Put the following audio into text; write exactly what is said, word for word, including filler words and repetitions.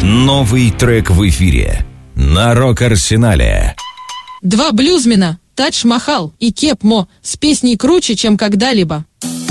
Новый трек в эфире на Рок-Арсенале. Два блюзмена, Тадж Махал и Кеп Мо, с песней круче, чем когда-либо.